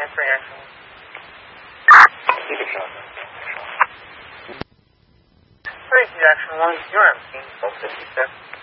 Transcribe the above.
answering action. Action 1, you're on scene, 1256.